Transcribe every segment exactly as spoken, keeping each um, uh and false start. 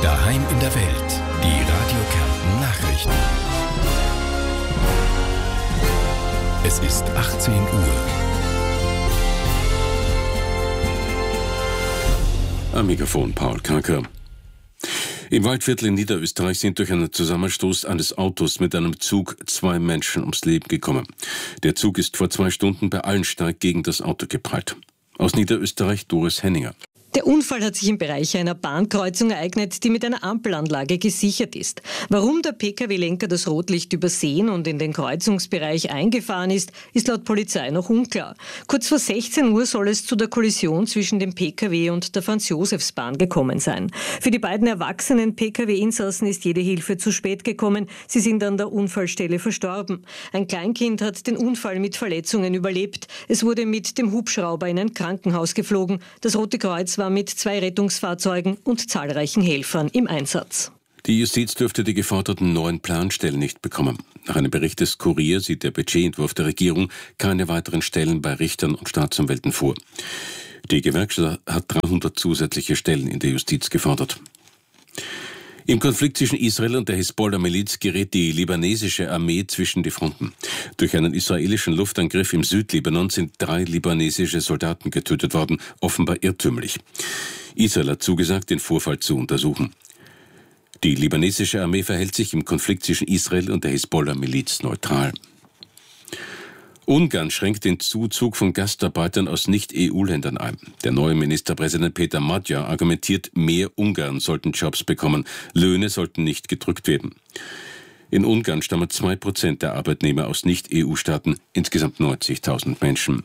Daheim in der Welt. Die Radio Kärnten Nachrichten. Es ist achtzehn Uhr. Am Mikrofon Paul Kacker. Im Waldviertel in Niederösterreich sind durch einen Zusammenstoß eines Autos mit einem Zug zwei Menschen ums Leben gekommen. Der Zug ist vor zwei Stunden bei Allensteig gegen das Auto geprallt. Aus Niederösterreich Doris Henninger. Der Unfall hat sich im Bereich einer Bahnkreuzung ereignet, die mit einer Ampelanlage gesichert ist. Warum der P K W-Lenker das Rotlicht übersehen und in den Kreuzungsbereich eingefahren ist, ist laut Polizei noch unklar. Kurz vor sechzehn Uhr soll es zu der Kollision zwischen dem P K W und der Franz-Josefs-Bahn gekommen sein. Für die beiden erwachsenen P K W-Insassen ist jede Hilfe zu spät gekommen. Sie sind an der Unfallstelle verstorben. Ein Kleinkind hat den Unfall mit Verletzungen überlebt. Es wurde mit dem Hubschrauber in ein Krankenhaus geflogen. Das Rote Kreuz war mit zwei Rettungsfahrzeugen und zahlreichen Helfern im Einsatz. Die Justiz dürfte die geforderten neuen Planstellen nicht bekommen. Nach einem Bericht des Kurier sieht der Budgetentwurf der Regierung keine weiteren Stellen bei Richtern und Staatsanwälten vor. Die Gewerkschaft hat dreihundert zusätzliche Stellen in der Justiz gefordert. Im Konflikt zwischen Israel und der Hisbollah-Miliz gerät die libanesische Armee zwischen die Fronten. Durch einen israelischen Luftangriff im Südlibanon sind drei libanesische Soldaten getötet worden, offenbar irrtümlich. Israel hat zugesagt, den Vorfall zu untersuchen. Die libanesische Armee verhält sich im Konflikt zwischen Israel und der Hisbollah-Miliz neutral. Ungarn schränkt den Zuzug von Gastarbeitern aus Nicht-E U-Ländern ein. Der neue Ministerpräsident Peter Magyar argumentiert, mehr Ungarn sollten Jobs bekommen, Löhne sollten nicht gedrückt werden. In Ungarn stammen zwei Prozent der Arbeitnehmer aus Nicht-E U-Staaten, insgesamt neunzigtausend Menschen.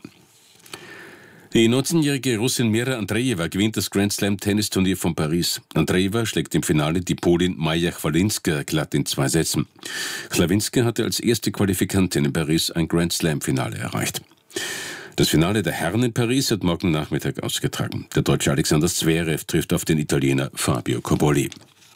Die neunzehnjährige Russin Mira Andreeva gewinnt das Grand-Slam-Tennisturnier von Paris. Andreeva schlägt im Finale die Polin Maja Chwawinska glatt in zwei Sätzen. Chwawinska hatte als erste Qualifikantin in Paris ein Grand-Slam-Finale erreicht. Das Finale der Herren in Paris wird morgen Nachmittag ausgetragen. Der Deutsche Alexander Zverev trifft auf den Italiener Fabio Cobolli.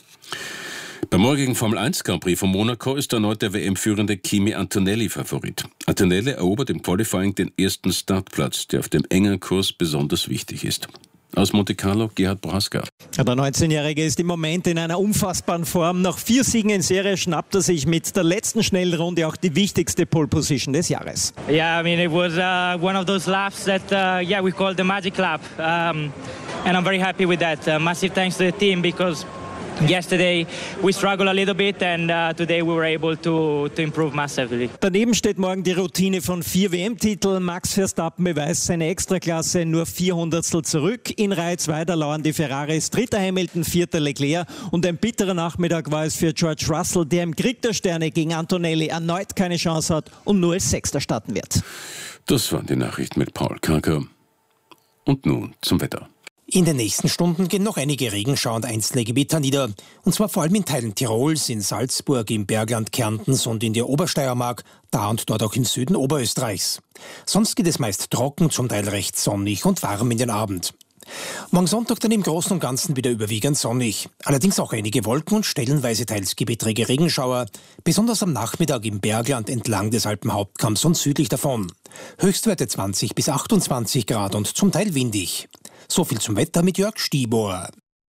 Beim morgigen Formel eins Grand Prix von Monaco ist erneut der W M-führende Kimi Antonelli Favorit. Antonelli erobert im Qualifying den ersten Startplatz, der auf dem engen Kurs besonders wichtig ist. Aus Monte Carlo, Gerhard Braska. Ja, der neunzehnjährige ist im Moment in einer unfassbaren Form. Nach vier Siegen in Serie schnappt er sich mit der letzten Schnellrunde auch die wichtigste Pole Position des Jahres. Yeah, I mean it was uh, one of those laps that uh, yeah we call the magic lap, um, and I'm very happy with that. Uh, massive thanks to the team because yesterday we struggled a little bit and uh, today we were able to, to improve massively. Daneben steht morgen die Routine von vier W M-Titeln. Max Verstappen beweist seine Extraklasse nur vier Hundertstel zurück. In Reihe zwei da lauern die Ferraris, dritter Hamilton, vierter Leclerc. Und ein bitterer Nachmittag war es für George Russell, der im Krieg der Sterne gegen Antonelli erneut keine Chance hat und nur als Sechster starten wird. Das waren die Nachrichten mit Paul Kacker. Und nun zum Wetter. In den nächsten Stunden gehen noch einige Regenschauer und einzelne Gewitter nieder. Und zwar vor allem in Teilen Tirols, in Salzburg, im Bergland Kärntens und in der Obersteiermark, da und dort auch im Süden Oberösterreichs. Sonst geht es meist trocken, zum Teil recht sonnig und warm in den Abend. Morgen Sonntag dann im Großen und Ganzen wieder überwiegend sonnig. Allerdings auch einige Wolken und stellenweise teils gewittrige Regenschauer, besonders am Nachmittag im Bergland entlang des Alpenhauptkamms und südlich davon. Höchstwerte zwanzig bis achtundzwanzig Grad und zum Teil windig. So viel zum Wetter mit Jörg Stieber.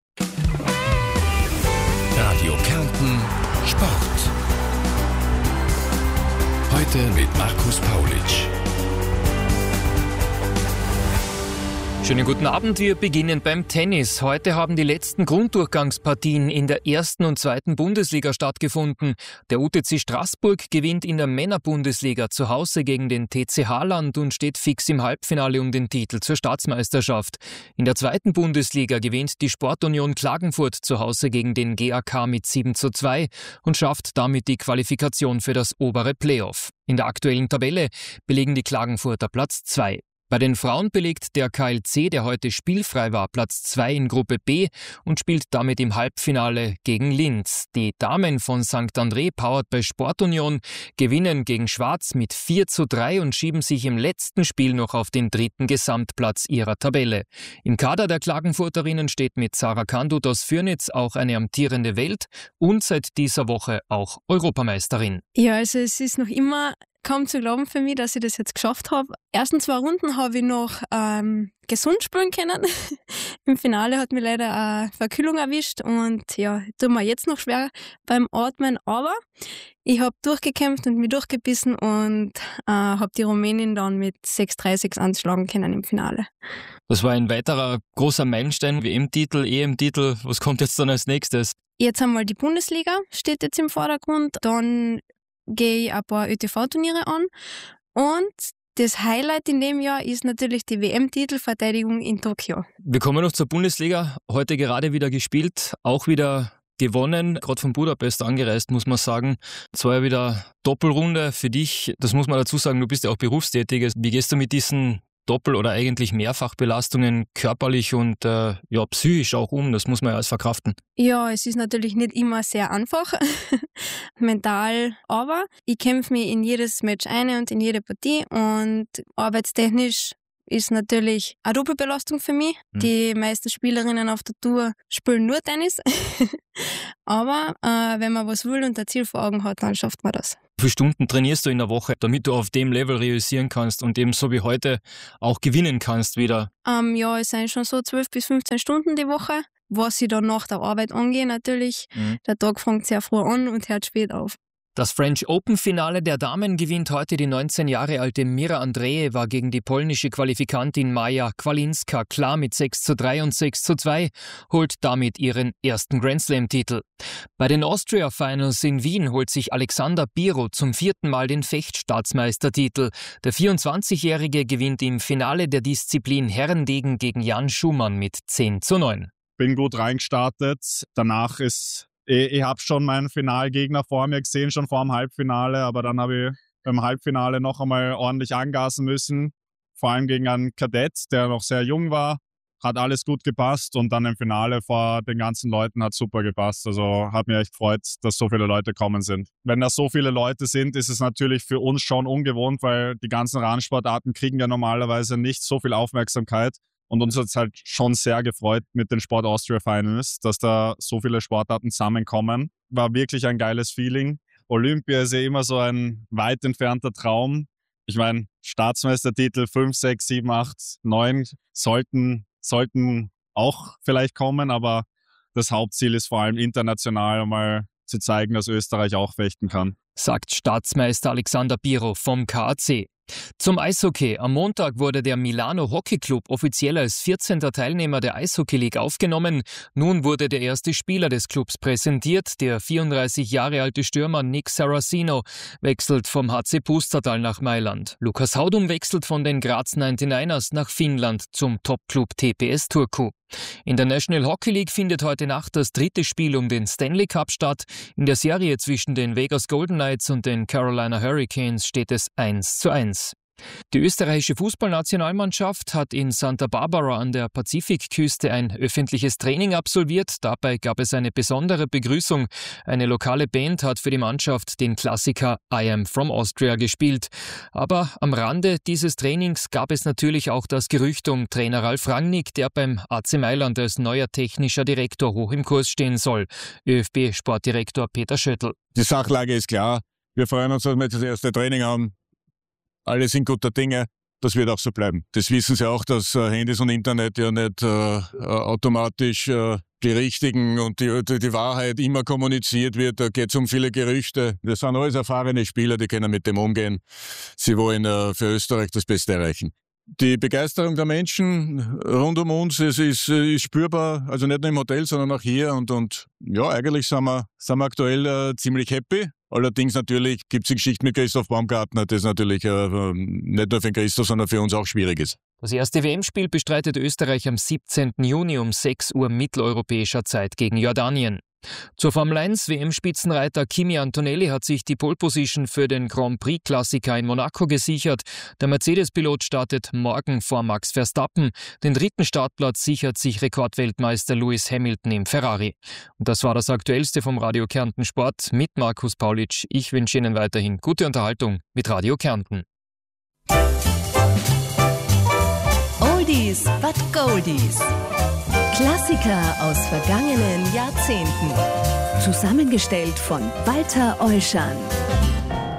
Radio Kärnten Sport. Heute mit Markus Paulitsch. Schönen guten Abend, wir beginnen beim Tennis. Heute haben die letzten Grunddurchgangspartien in der ersten und zweiten Bundesliga stattgefunden. Der U T C Straßburg gewinnt in der Männerbundesliga zu Hause gegen den T C Haaland und steht fix im Halbfinale um den Titel zur Staatsmeisterschaft. In der zweiten Bundesliga gewinnt die Sportunion Klagenfurt zu Hause gegen den G A K mit sieben zu zwei und schafft damit die Qualifikation für das obere Playoff. In der aktuellen Tabelle belegen die Klagenfurter Platz zwei. Bei den Frauen belegt der K L C, der heute spielfrei war, Platz zwei in Gruppe B und spielt damit im Halbfinale gegen Linz. Die Damen von Sankt André, powered bei Sportunion, gewinnen gegen Schwarz mit vier zu drei und schieben sich im letzten Spiel noch auf den dritten Gesamtplatz ihrer Tabelle. Im Kader der Klagenfurterinnen steht mit Sarah Kandut aus Fürnitz auch eine amtierende Welt- und seit dieser Woche auch Europameisterin. Ja, also es ist noch immer kaum zu glauben für mich, dass ich das jetzt geschafft habe. Ersten zwei Runden habe ich noch ähm, gesund spielen können. Im Finale hat mich leider eine Verkühlung erwischt und ja, tut mir jetzt noch schwer beim Atmen, aber ich habe durchgekämpft und mich durchgebissen und äh, habe die Rumänin dann mit sechs drei, sechs eins schlagen können im Finale. Das war ein weiterer großer Meilenstein, W M-Titel, E M-Titel. Was kommt jetzt dann als nächstes? Jetzt einmal die Bundesliga, steht jetzt im Vordergrund. Dann gehe ich ein paar Ö T V-Turniere an. Und das Highlight in dem Jahr ist natürlich die W M-Titelverteidigung in Tokio. Wir kommen noch zur Bundesliga. Heute gerade wieder gespielt, auch wieder gewonnen, gerade von Budapest angereist, muss man sagen. Es war ja wieder Doppelrunde für dich. Das muss man dazu sagen, du bist ja auch berufstätig. Wie gehst du mit diesen Doppel- oder eigentlich Mehrfachbelastungen körperlich und äh, ja, psychisch auch um? Das muss man ja alles verkraften. Ja, es ist natürlich nicht immer sehr einfach, mental, aber ich kämpfe mich in jedes Match ein und in jede Partie und arbeitstechnisch ist natürlich eine Doppelbelastung für mich. Hm. Die meisten Spielerinnen auf der Tour spielen nur Tennis. Aber äh, wenn man was will und ein Ziel vor Augen hat, dann schafft man das. Wie viele Stunden trainierst du in der Woche, damit du auf dem Level realisieren kannst und eben so wie heute auch gewinnen kannst wieder? Ähm, ja, es sind schon so zwölf bis fünfzehn Stunden die Woche. Was ich dann nach der Arbeit angehe natürlich. Hm. Der Tag fängt sehr früh an und hört spät auf. Das French Open-Finale der Damen gewinnt heute die neunzehn Jahre alte Mira Andreeva gegen die polnische Qualifikantin Maja Kwalinska klar mit sechs zu drei und sechs zu zwei, holt damit ihren ersten Grand-Slam-Titel. Bei den Austria Finals in Wien holt sich Alexander Biro zum vierten Mal den Fechtstaatsmeistertitel. Der vierundzwanzigjährige gewinnt im Finale der Disziplin Herrendegen gegen Jan Schumann mit zehn zu neun. Bin gut reingestartet. Danach ist Ich, ich habe schon meinen Finalgegner vor mir gesehen, schon vor dem Halbfinale, aber dann habe ich beim Halbfinale noch einmal ordentlich angasen müssen. Vor allem gegen einen Kadett, der noch sehr jung war. Hat alles gut gepasst und dann im Finale vor den ganzen Leuten hat super gepasst. Also hat mich echt gefreut, dass so viele Leute kommen sind. Wenn da so viele Leute sind, ist es natürlich für uns schon ungewohnt, weil die ganzen Randsportarten kriegen ja normalerweise nicht so viel Aufmerksamkeit. Und uns hat es halt schon sehr gefreut mit den Sport Austria Finals, dass da so viele Sportarten zusammenkommen. War wirklich ein geiles Feeling. Olympia ist ja immer so ein weit entfernter Traum. Ich meine, Staatsmeistertitel fünf, sechs, sieben, acht, neun sollten, sollten auch vielleicht kommen, aber das Hauptziel ist vor allem international mal zu zeigen, dass Österreich auch fechten kann. Sagt Staatsmeister Alexander Biro vom K A C. Zum Eishockey. Am Montag wurde der Milano Hockey Club offiziell als vierzehnter Teilnehmer der Eishockey League aufgenommen. Nun wurde der erste Spieler des Clubs präsentiert. Der vierunddreißig Jahre alte Stürmer Nick Saracino wechselt vom H C Pustertal nach Mailand. Lukas Haudum wechselt von den Graz neunundneunzigers nach Finnland zum Topclub T P S Turku. In der National Hockey League findet heute Nacht das dritte Spiel um den Stanley Cup statt. In der Serie zwischen den Vegas Golden Knights und den Carolina Hurricanes steht es eins zu eins. Die österreichische Fußballnationalmannschaft hat in Santa Barbara an der Pazifikküste ein öffentliches Training absolviert. Dabei gab es eine besondere Begrüßung. Eine lokale Band hat für die Mannschaft den Klassiker I Am From Austria gespielt. Aber am Rande dieses Trainings gab es natürlich auch das Gerücht um Trainer Ralf Rangnick, der beim A C Mailand als neuer technischer Direktor hoch im Kurs stehen soll. ÖFB-Sportdirektor Peter Schöttl. Die Sachlage ist klar. Wir freuen uns, dass wir das erste Training haben. Alle sind guter Dinge, das wird auch so bleiben. Das wissen Sie auch, dass äh, Handys und Internet ja nicht äh, automatisch äh, die richtigen und die, die, die Wahrheit immer kommuniziert wird. Da geht es um viele Gerüchte. Das sind alles erfahrene Spieler, die können mit dem umgehen. Sie wollen äh, für Österreich das Beste erreichen. Die Begeisterung der Menschen rund um uns ist, ist, ist spürbar, also nicht nur im Hotel, sondern auch hier. Und, und ja, eigentlich sind wir, sind wir aktuell äh, ziemlich happy. Allerdings natürlich gibt es die Geschichte mit Christoph Baumgartner, das natürlich äh, nicht nur für Christoph, sondern für uns auch schwierig ist. Das erste W M-Spiel bestreitet Österreich am siebzehnten Juni um sechs Uhr mitteleuropäischer Zeit gegen Jordanien. Zur Formel eins W M-Spitzenreiter Kimi Antonelli hat sich die Pole-Position für den Grand Prix-Klassiker in Monaco gesichert. Der Mercedes-Pilot startet morgen vor Max Verstappen. Den dritten Startplatz sichert sich Rekordweltmeister Lewis Hamilton im Ferrari. Und das war das Aktuellste vom Radio Kärnten Sport mit Markus Paulitsch. Ich wünsche Ihnen weiterhin gute Unterhaltung mit Radio Kärnten. Oldies but Goldies. Klassiker aus vergangenen Jahrzehnten. Zusammengestellt von Walter Olschan.